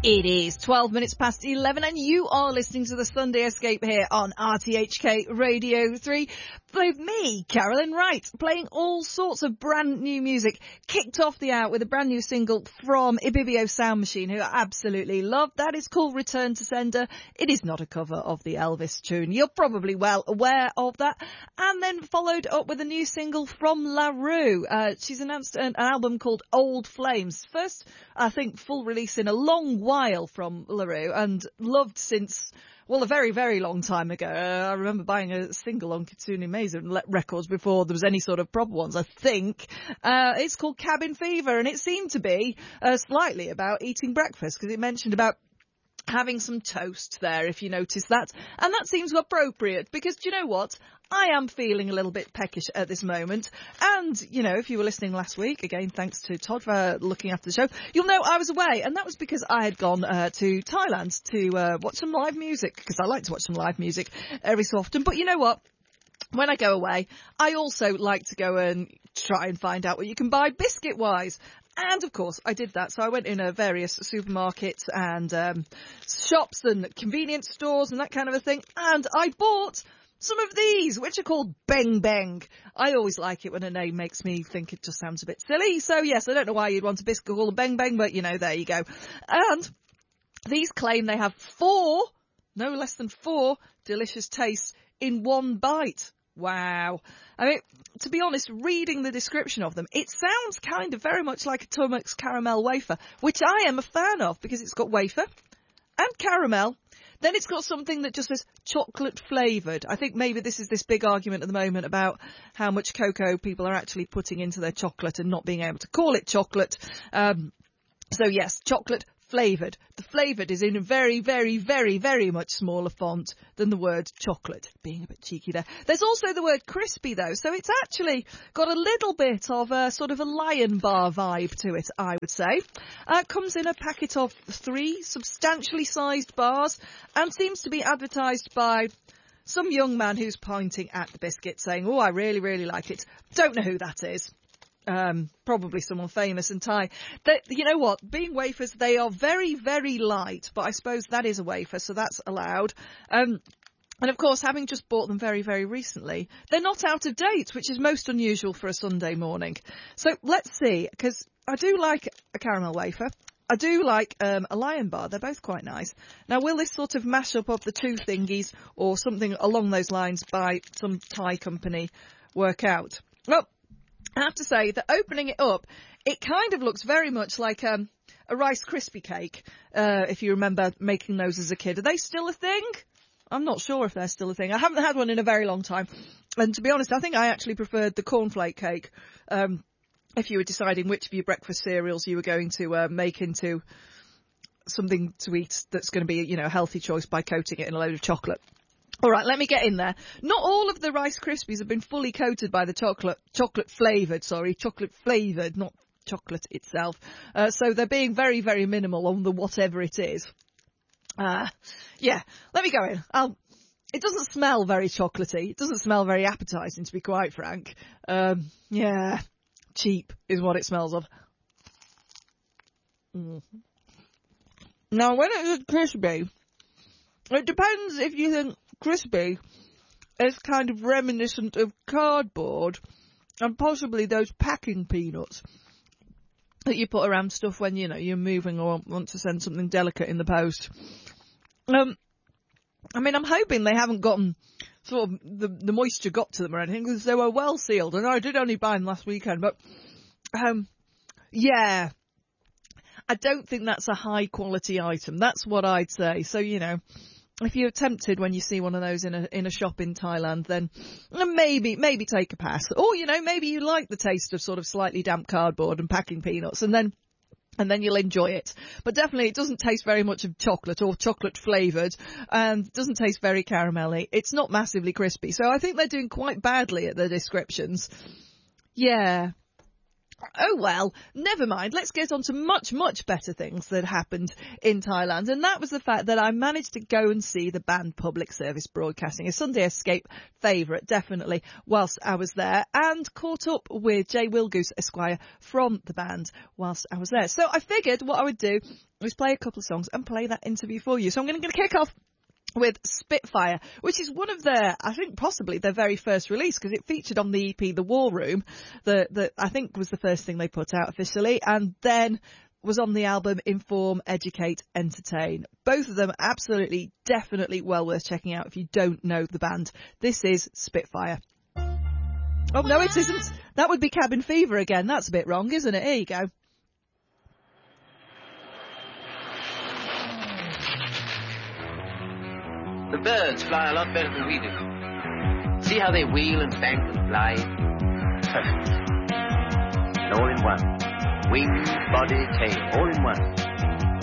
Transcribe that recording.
It is 12 minutes past 11 and you are listening to the Sunday Escape here on RTHK Radio 3 with me, Carolyn Wright, playing all sorts of brand new music. Kicked off the hour with a brand new single from Ibibio Sound Machine, who I absolutely love. That is called Return to Sender. It is not a cover of the Elvis tune. You're probably well aware of that. And then followed up with a new single from La Rue. She's announced an album called Old Flames. First, I think, full release in a long while from La Rue, and loved since, well, a very, very long time ago. I remember buying a single on Kitsune Mason Records before there was any sort of proper ones, I think. It's called Cabin Fever, and it seemed to be slightly about eating breakfast, because it mentioned about having some toast there, if you notice that. And that seems appropriate, because do you know what? I am feeling a little bit peckish at this moment. And, you know, if you were listening last week, again, thanks to Todd for looking after the show, you'll know I was away. And that was because I had gone to Thailand to watch some live music, because I like to watch some live music every so often. But you know what? When I go away, I also like to go and try and find out what you can buy biscuit-wise. And, of course, I did that. So I went in various supermarkets and shops and convenience stores and that kind of a thing. And I bought some of these, which are called Beng Beng. I always like it when a name makes me think it just sounds a bit silly. So, yes, I don't know why you'd want a biscuit called Beng Beng, but, you know, there you go. And these claim they have 4, no less than 4, delicious tastes in one bite. Wow. I mean, to be honest, reading the description of them, it sounds kind of very much like a Tumex caramel wafer, which I am a fan of because it's got wafer and caramel. Then it's got something that just says chocolate flavoured. I think maybe this is this big argument at the moment about how much cocoa people are actually putting into their chocolate and not being able to call it chocolate. So yes, chocolate flavoured. The flavoured is in a very, very, very, very much smaller font than the word chocolate. Being a bit cheeky there. There's also the word crispy though, so it's actually got a little bit of a sort of a Lion Bar vibe to it, I would say. It comes in a packet of 3 substantially sized bars and seems to be advertised by some young man who's pointing at the biscuit saying, "Oh, I really, really like it." Don't know who that is. Probably someone famous in Thai. You know what? Being wafers, they are very, very light, but I suppose that is a wafer, so that's allowed. And of course, having just bought them very, very recently, they're not out of date, which is most unusual for a Sunday morning. So let's see, because I do like a caramel wafer. I do like a Lion Bar. They're both quite nice. Now, will this sort of mashup of the two thingies or something along those lines by some Thai company work out? Well, I have to say that opening it up, it kind of looks very much like a Rice Krispie cake, if you remember making those as a kid. Are they still a thing? I'm not sure if they're still a thing. I haven't had one in a very long time. And to be honest, I think I actually preferred the cornflake cake, if you were deciding which of your breakfast cereals you were going to make into something to eat that's going to be, you know, a healthy choice by coating it in a load of chocolate. All right, let me get in there. Not all of the Rice Krispies have been fully coated by the chocolate flavoured, not chocolate itself. So they're being very, very minimal on the whatever it is. Yeah, let me go in. It doesn't smell very chocolatey. It doesn't smell very appetising, to be quite frank. Yeah, cheap is what it smells of. Now, when it's crispy, it depends if you think crispy is kind of reminiscent of cardboard and possibly those packing peanuts that you put around stuff when, you know, you're moving or want to send something delicate in the post. I mean, I'm hoping they haven't gotten sort of the moisture got to them or anything, because they were well sealed. And I did only buy them last weekend, but yeah, I don't think that's a high quality item. That's what I'd say. So, you know, if you're tempted when you see one of those in a shop in Thailand, then maybe take a pass. Or, you know, maybe you like the taste of sort of slightly damp cardboard and packing peanuts, and then you'll enjoy it. But definitely it doesn't taste very much of chocolate or chocolate flavoured, and doesn't taste very caramelly. It's not massively crispy. So I think they're doing quite badly at their descriptions. Yeah. Oh well, never mind. Let's get on to much, much better things that happened in Thailand. And that was the fact that I managed to go and see the band Public Service Broadcasting, a Sunday Escape favourite, definitely, whilst I was there, and caught up with Jay Wilgoose Esquire from the band whilst I was there. So I figured what I would do was play a couple of songs and play that interview for you. So I'm going to kick off with Spitfire, which is one of their, I think possibly their very first release, because it featured on the EP The War Room, that I think was the first thing they put out officially, and then was on the album Inform, Educate, Entertain. Both of them absolutely, definitely well worth checking out if you don't know the band. This is Spitfire. Oh, no, it isn't. That would be Cabin Fever again. That's a bit wrong, isn't it? Here you go. The birds fly a lot better than we do. See how they wheel and bank and glide? Perfect. And all in one. Wing, body, tail, all in one.